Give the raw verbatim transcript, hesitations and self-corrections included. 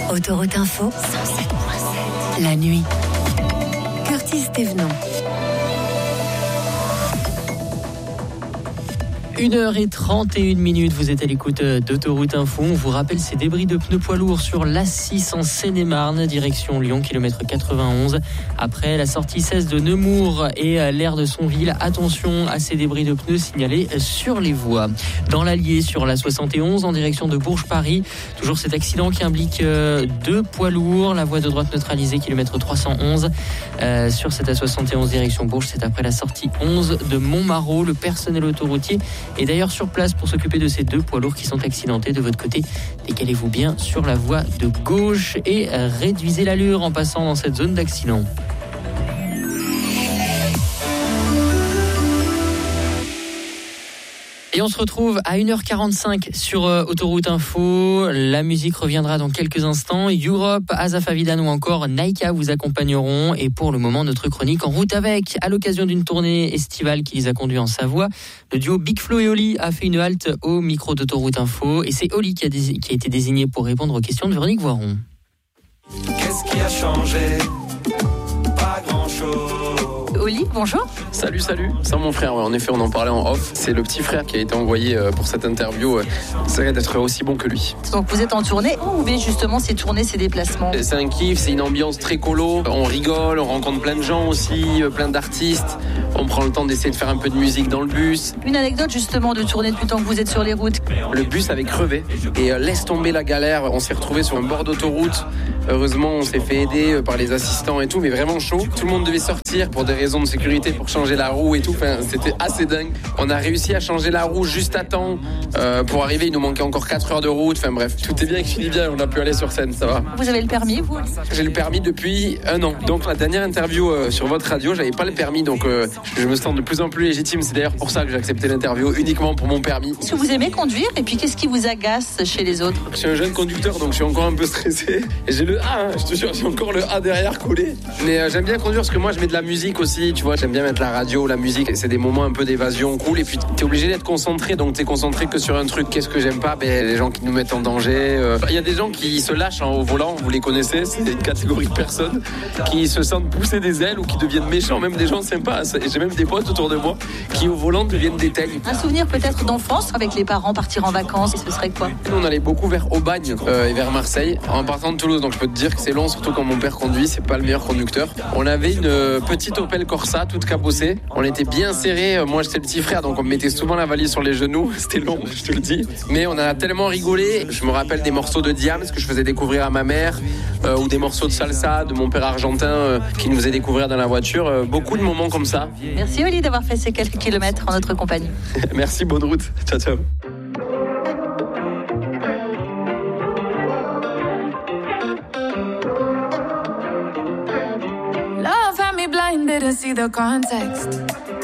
Autoroute Info, cent sept virgule sept. La nuit. Curtis Thévenon. une heure trente et une minutes, vous êtes à l'écoute d'Autoroute Info. On vous rappelle ces débris de pneus poids lourds sur l'A six en Seine-et-Marne, direction Lyon, kilomètre quatre-vingt-onze. Après la sortie seize de Nemours et l'aire de Sonville, attention à ces débris de pneus signalés sur les voies. Dans l'Allier, sur la soixante et onze, en direction de Bourges-Paris, toujours cet accident qui implique deux poids lourds. La voie de droite neutralisée, kilomètre trois cent onze. Euh, sur cette A soixante et onze, direction Bourges, c'est après la sortie onze de Montmarault. Le personnel autoroutier est d'ailleurs sur place pour s'occuper de ces deux poids lourds qui sont accidentés. De votre côté, décalez-vous bien sur la voie de gauche et réduisez l'allure en passant dans cette zone d'accident. Et on se retrouve à une heure quarante-cinq sur euh, Autoroute Info. La musique reviendra dans quelques instants. Europe, Asaf Avidan ou encore Naika vous accompagneront. Et pour le moment, notre chronique en route avec, à l'occasion d'une tournée estivale qui les a conduits en Savoie, le duo Big Flo et Oli a fait une halte au micro d'Autoroute Info. Et c'est Oli qui a, dés- qui a été désigné pour répondre aux questions de Véronique Voiron. Qu'est-ce qui a changé? Pas grand-chose. Oli, bonjour. Salut, salut. C'est mon frère, ouais. En effet, on en parlait en off. C'est le petit frère qui a été envoyé euh, pour cette interview. C'est d'être aussi bon que lui. Donc vous êtes en tournée. Où vous voulez justement ces tournées, ces déplacements? C'est un kiff, c'est une ambiance très colo. On rigole, on rencontre plein de gens aussi, plein d'artistes. On prend le temps d'essayer de faire un peu de musique dans le bus. Une anecdote justement de tournée depuis le temps que vous êtes sur les routes. Le bus avait crevé et euh, laisse tomber la galère. On s'est retrouvé sur un bord d'autoroute. Heureusement, on s'est fait aider par les assistants et tout, mais vraiment chaud. Tout le monde devait sortir pour des raisons de sécurité, pour changer la roue et tout. Enfin, c'était assez dingue. On a réussi à changer la roue juste à temps euh, pour arriver. Il nous manquait encore quatre heures de route. Enfin bref, tout est bien qui finit bien. On a pu aller sur scène, ça va. Vous avez le permis, vous? J'ai le permis depuis un an. Donc la dernière interview euh, sur votre radio, j'avais pas le permis, donc euh, je me sens de plus en plus légitime. C'est d'ailleurs pour ça que j'ai accepté l'interview, uniquement pour mon permis. Est-ce que vous aimez conduire? Et puis qu'est-ce qui vous agace chez les autres? Je suis un jeune conducteur, donc je suis encore un peu stressé. Et j'ai le A, hein, je te jure, j'ai encore le A derrière collé. Mais euh, j'aime bien conduire parce que moi je mets de la musique aussi, tu vois. J'aime bien mettre la radio, la musique. C'est des moments un peu d'évasion cool. Et puis t'es obligé d'être concentré, donc t'es concentré que sur un truc. Qu'est-ce que j'aime pas? Ben, les gens qui nous mettent en danger. Il euh, y a des gens qui se lâchent hein, au volant, vous les connaissez, c'est une catégorie de personnes qui se sentent pousser des ailes ou qui deviennent méchants, même des gens sympas. Et j'ai même des potes autour de moi qui au volant deviennent des teignes. Un souvenir peut-être d'enfance avec les parents, partir en vacances, ce serait quoi? Nous on allait beaucoup vers Aubagne euh, et vers Marseille en partant de Toulouse, donc je peux te dire que c'est long, surtout quand mon père conduit, c'est pas le meilleur conducteur. On avait une euh, petite Opel Corsa toute cabossée, on était bien serrés, moi j'étais le petit frère donc on me mettait souvent la valise sur les genoux, c'était long je te le dis, mais on a tellement rigolé. Je me rappelle des morceaux de Diams que je faisais découvrir à ma mère euh, ou des morceaux de salsa de mon père argentin euh, qui nous faisait découvrir dans la voiture, euh, beaucoup de moments comme ça. Merci Oli d'avoir fait ces quelques kilomètres en notre compagnie. Merci, bonne route, ciao ciao. Love had me blind, didn't see the context.